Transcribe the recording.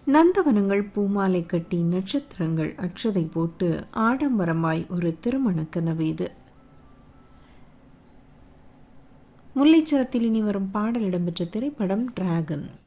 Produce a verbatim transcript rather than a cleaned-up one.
நந்தவனங்கள் பூமாலை கட்டி நட்சத்திரங்கள் அற்றதை போட்டு ஆடம்பரமாய் ஒரு திருமண கனவு இது. முல்லைச்சரத்தில் இனி வரும் பாடல் இடம்பெற்ற திரைப்படம் டிராகன்.